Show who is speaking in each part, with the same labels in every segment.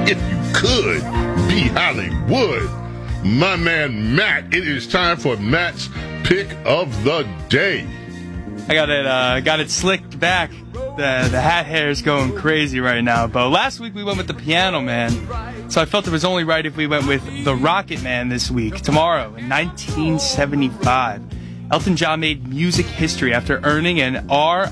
Speaker 1: if you could be Hollywood. My man Matt, it is time for Matt's pick of the day.
Speaker 2: I got it slicked back. The hat hair is going crazy right now, Bo. Last week we went with the Piano Man, so I felt it was only right if we went with the Rocket Man this week. Tomorrow, in 1975, Elton John made music history after earning an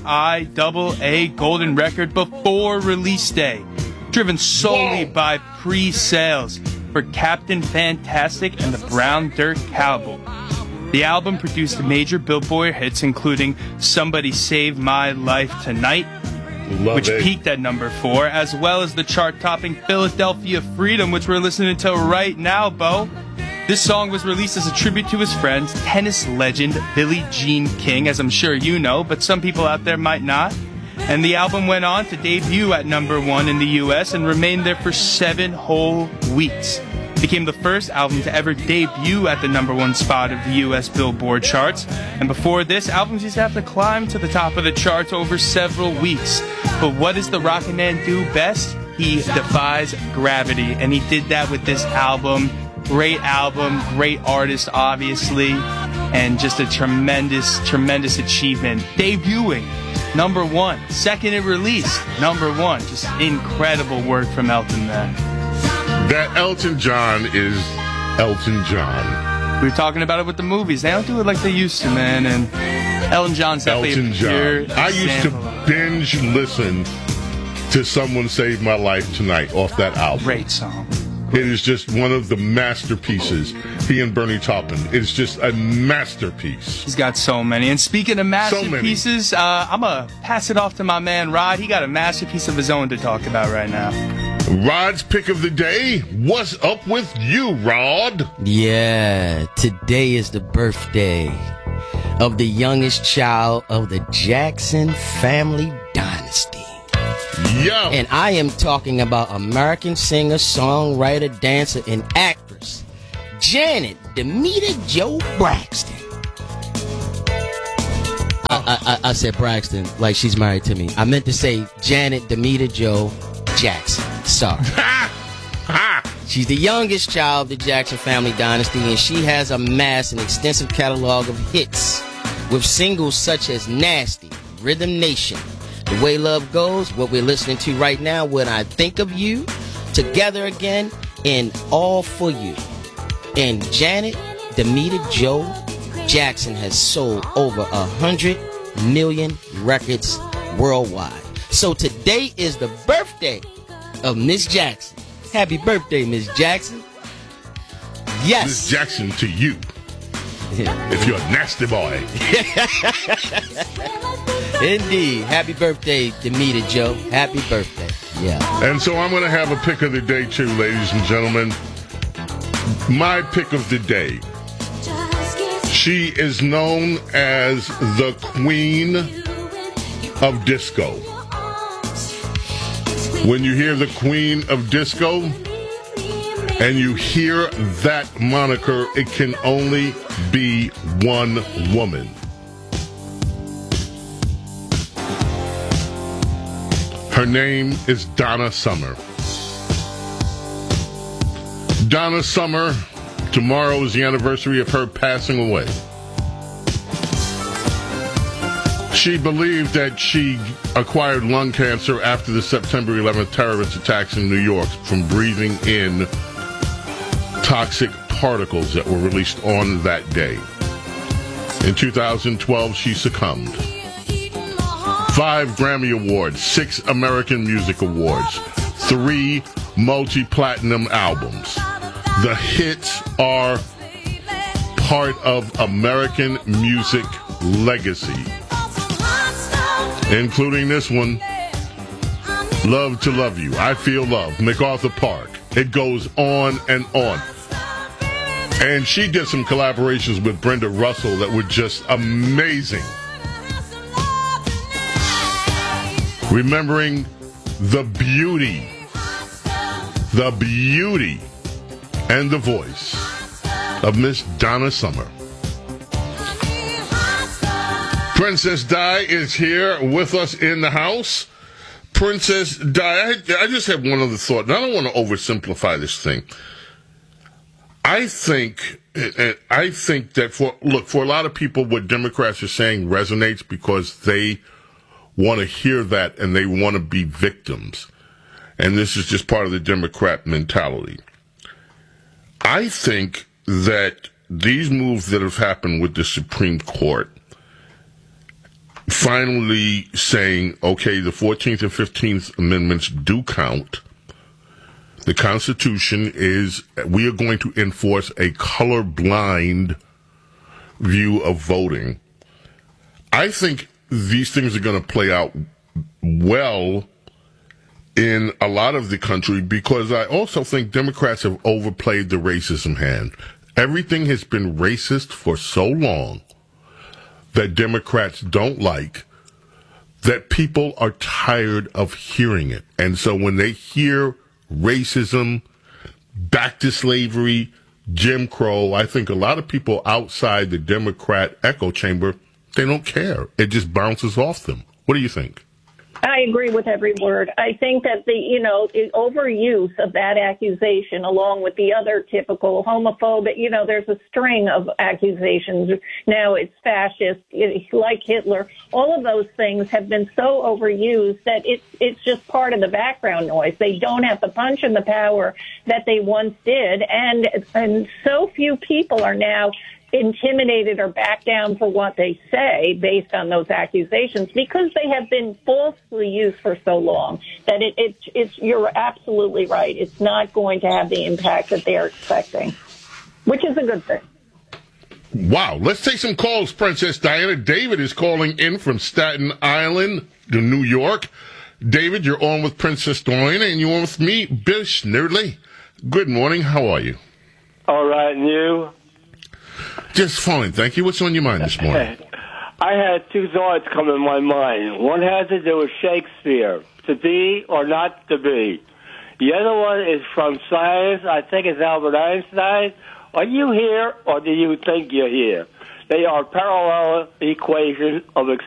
Speaker 2: RIAA Golden Record before release day, driven solely by pre-sales for Captain Fantastic and the Brown Dirt Cowboy. The album produced major Billboard hits, including Somebody Save My Life Tonight, which peaked at number 4, as well as the chart-topping Philadelphia Freedom, which we're listening to right now, Bo. This song was released as a tribute to his friend, tennis legend Billie Jean King, as I'm sure you know, but some people out there might not. And the album went on to debut at number 1 in the U.S. and remained there for 7 whole weeks. It became the first album to ever debut at the number 1 spot of the U.S. Billboard charts. And before this, albums used to have to climb to the top of the charts over several weeks. But what does the Rocket Man do best? He defies gravity, and he did that with this album. Great artist, obviously, and just a tremendous achievement. Debuting number 1, second it released, number 1. Just incredible work from Elton there.
Speaker 1: That Elton John is Elton John.
Speaker 2: We were talking about it with the movies. They don't do it like they used to, man. And Elton John's definitely
Speaker 1: Elton John. I used to binge listen to Someone Save My Life Tonight off that album.
Speaker 2: Great song.
Speaker 1: It is just one of the masterpieces. He and Bernie Taupin. It's just a masterpiece.
Speaker 2: He's got so many. And speaking of masterpieces, I'm going to pass it off to my man Rod. He got a masterpiece of his own to talk about right now.
Speaker 1: Rod's pick of the day. What's up with you, Rod?
Speaker 3: Yeah, today is the birthday of the youngest child of the Jackson family dynasty.
Speaker 1: Yeah.
Speaker 3: And I am talking about American singer, songwriter, dancer, and actress Janet Demita Jo Braxton. I said Braxton like she's married to me. I meant to say Janet Demita Jo Jackson. Sorry. She's the youngest child of the Jackson family dynasty, and she has amassed an extensive catalog of hits with singles such as Nasty, Rhythm Nation, The Way Love Goes, what we're listening to right now, When I Think of You, Together Again, and All For You. And Janet Demita Jo Jackson has sold over 100 million records worldwide. So today is the birthday of Miss Jackson. Happy birthday, Miss Jackson. Yes.
Speaker 1: Miss Jackson to you. If you're a nasty boy.
Speaker 3: Indeed. Happy birthday, Demita Jo. Happy birthday. Yeah.
Speaker 1: And so I'm going to have a pick of the day too, ladies and gentlemen. My pick of the day. She is known as the Queen of Disco. When you hear the Queen of Disco and you hear that moniker, it can only be one woman. Her name is Donna Summer. Donna Summer, tomorrow is the anniversary of her passing away. She believed that she acquired lung cancer after the September 11th terrorist attacks in New York from breathing in toxic particles that were released on that day. In 2012, she succumbed. 5 Grammy Awards, 6 American Music Awards, 3 multi-platinum albums. The hits are part of American music legacy, including this one, Love to Love You, I Feel Love, MacArthur Park. It goes on and on. And she did some collaborations with Brenda Russell that were just amazing. Remembering the beauty and the voice of Miss Donna Summer. Princess Di is here with us in the house. Princess Di, I just have one other thought, and I don't want to oversimplify this thing. I think that for a lot of people, what Democrats are saying resonates because they want to hear that and they want to be victims. And this is just part of the Democrat mentality. I think that these moves that have happened with the Supreme Court, finally saying, okay, the 14th and 15th Amendments do count. The Constitution is, we are going to enforce a colorblind view of voting. I think these things are going to play out well in a lot of the country because I also think Democrats have overplayed the racism hand. Everything has been racist for so long that Democrats don't like, that people are tired of hearing it. And so when they hear racism, back to slavery, Jim Crow, I think a lot of people outside the Democrat echo chamber, they don't care. It just bounces off them. What do you think?
Speaker 4: I agree with every word. I think that the overuse of that accusation, along with the other typical homophobic, there's a string of accusations. Now it's fascist, like Hitler. All of those things have been so overused that it's just part of the background noise. They don't have the punch and the power that they once did, and so few people are now intimidated or back down for what they say based on those accusations because they have been falsely used for so long that it's you're absolutely right. It's not going to have the impact that they're expecting, which is a good thing.
Speaker 1: Wow. Let's take some calls, Princess Diana. David is calling in from Staten Island to New York. David, you're on with Princess Diana, and you're on with me, Bill Schneiderle. Good morning. How are you?
Speaker 5: All right, and you?
Speaker 1: Just fine, thank you. What's on your mind this morning?
Speaker 5: I had two thoughts come in my mind. One has to do with Shakespeare, to be or not to be. The other one is from science. I think it's Albert Einstein. Are you here or do you think you're here? They are parallel equations of